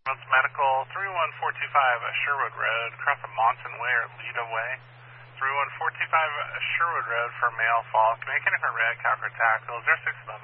It's medical 31425 Sherwood Road, across from Monson Way or Lita Way. 31425 Sherwood Road for male fall. Can make it for red, Calgary tackle 06